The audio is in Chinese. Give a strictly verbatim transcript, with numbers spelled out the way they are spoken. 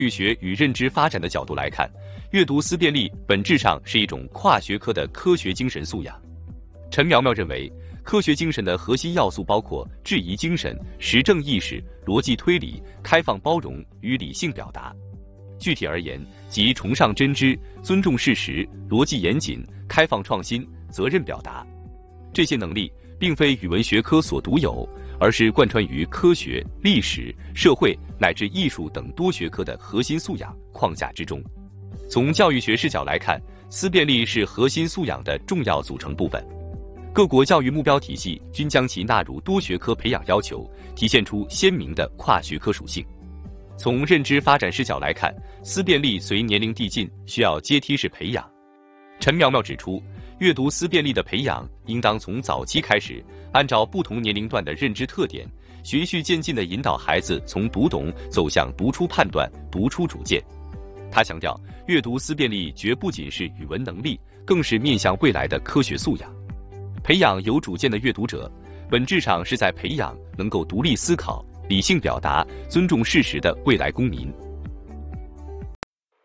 育学与认知发展的角度来看，阅读思辨力本质上是一种跨学科的科学精神素养。陈苗苗认为，科学精神的核心要素包括质疑精神、实证意识、逻辑推理、开放包容与理性表达。具体而言，即崇尚真知、尊重事实、逻辑严谨、开放创新、责任表达。这些能力并非语文学科所独有，而是贯穿于科学、历史、社会乃至艺术等多学科的核心素养框架之中。从教育学视角来看，思辨力是核心素养的重要组成部分。各国教育目标体系均将其纳入多学科培养要求，体现出鲜明的跨学科属性。从认知发展视角来看，思辨力随年龄递进需要阶梯式培养。陈苗苗指出，阅读思辨力的培养应当从早期开始，按照不同年龄段的认知特点，循序渐进地引导孩子从读懂走向读出判断、读出主见。他强调，阅读思辨力绝不仅是语文能力，更是面向未来的科学素养。培养有主见的阅读者，本质上是在培养能够独立思考、理性表达、尊重事实的未来公民。